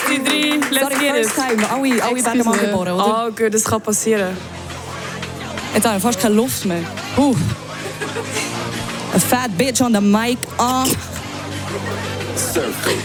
die 3, let's Sorry, get it. first time. Alle werden mal geboren, oder? Oh, gut, das kann passieren. Jetzt habe ich fast keine Luft mehr. A fat bitch on the mic.